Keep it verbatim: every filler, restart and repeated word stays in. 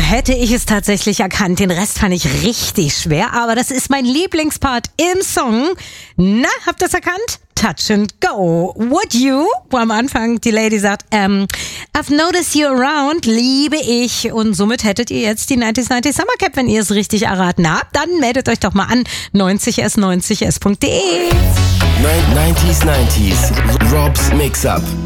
hätte ich es tatsächlich erkannt. Den Rest fand ich richtig schwer, aber das ist mein Lieblingspart im Song. Na, habt ihr es erkannt? Touch and Go. Would you? Wo am Anfang die Lady sagt, ähm, I've noticed you around, liebe ich. Und somit hättet ihr jetzt die neunzig neunzig Summer Cap, wenn ihr es richtig erraten habt. Dann meldet euch doch mal an neunzig s neunzig s punkt de. neunzig neunzig Robs Mix-Up.